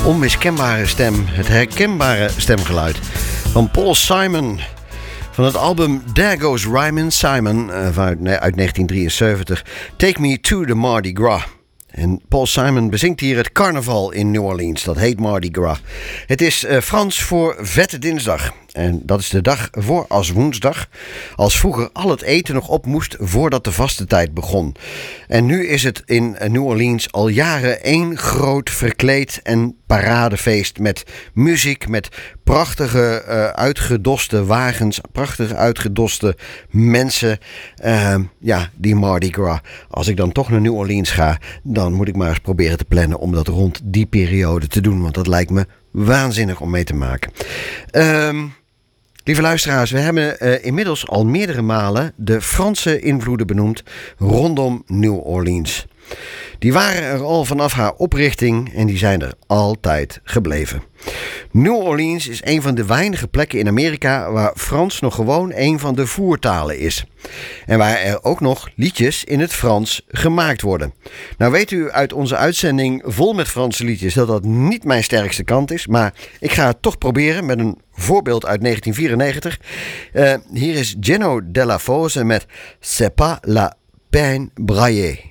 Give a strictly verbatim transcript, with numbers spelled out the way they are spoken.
onmiskenbare stem, het herkenbare stemgeluid van Paul Simon. Van het album There Goes Rhymin' Simon uit negentien drieënzeventig, Take Me to the Mardi Gras. En Paul Simon bezingt hier het carnaval in New Orleans. Dat heet Mardi Gras. Het is uh, Frans voor Vette Dinsdag. En dat is de dag voor Aswoensdag. Als vroeger al het eten nog op moest voordat de vastentijd begon. En nu is het in New Orleans al jaren één groot verkleed en paradefeest. Met muziek, met prachtige uh, uitgedoste wagens. Prachtige uitgedoste mensen. Uh, ja, die Mardi Gras. Als ik dan toch naar New Orleans ga, dan moet ik maar eens proberen te plannen om dat rond die periode te doen. Want dat lijkt me waanzinnig om mee te maken. Um, lieve luisteraars, we hebben uh, inmiddels al meerdere malen de Franse invloeden benoemd rondom New Orleans. Die waren er al vanaf haar oprichting en die zijn er altijd gebleven. New Orleans is een van de weinige plekken in Amerika waar Frans nog gewoon een van de voertalen is. En waar er ook nog liedjes in het Frans gemaakt worden. Nou weet u uit onze uitzending vol met Franse liedjes dat dat niet mijn sterkste kant is. Maar ik ga het toch proberen met een voorbeeld uit negentien vierennegentig. Uh, hier is Geno Della Fosse met C'est pas la peine braillée.